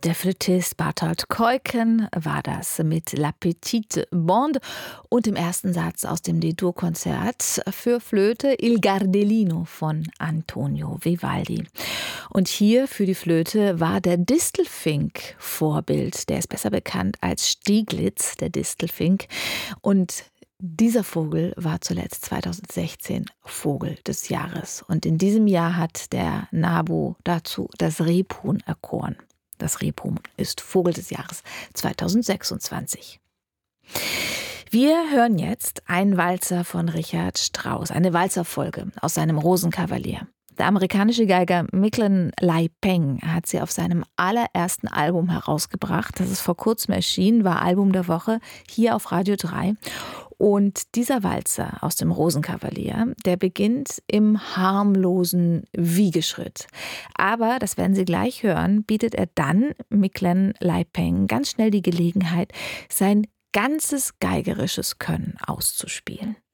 Der Flötist Barthold Keuken war das mit La Petite Bande und im ersten Satz aus dem D-Dur-Konzert für Flöte Il Gardellino von Antonio Vivaldi. Und hier für die Flöte war der Distelfink Vorbild. Der ist besser bekannt als Stieglitz, der Distelfink. Und dieser Vogel war zuletzt 2016 Vogel des Jahres. Und in diesem Jahr hat der NABU dazu das Rebhuhn erkoren. Das Rebhuhn ist Vogel des Jahres 2026. Wir hören jetzt einen Walzer von Richard Strauss, eine Walzerfolge aus seinem Rosenkavalier. Der amerikanische Geiger Micklin Lai Peng hat sie auf seinem allerersten Album herausgebracht. Das ist vor kurzem erschienen, war Album der Woche hier auf Radio 3. Und dieser Walzer aus dem Rosenkavalier, der beginnt im harmlosen Wiegeschritt. Aber, das werden Sie gleich hören, bietet er dann Micklin Lai Peng ganz schnell die Gelegenheit, sein ganzes geigerisches Können auszuspielen.